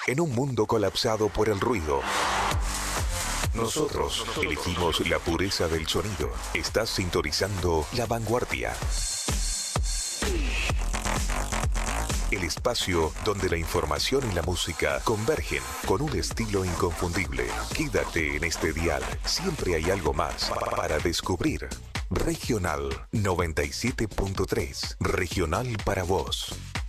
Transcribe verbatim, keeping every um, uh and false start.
en un mundo colapsado por el ruido. Nosotros elegimos la pureza del sonido. Estás sintonizando La Vanguardia. El espacio donde la información y la música convergen con un estilo inconfundible. Quédate en este dial. Siempre hay algo más para descubrir. Regional noventa y siete punto tres. Regional para vos.